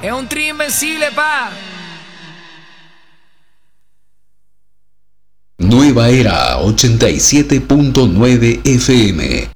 Es un trío invencible, pa. Nueva Era 87.9 FM.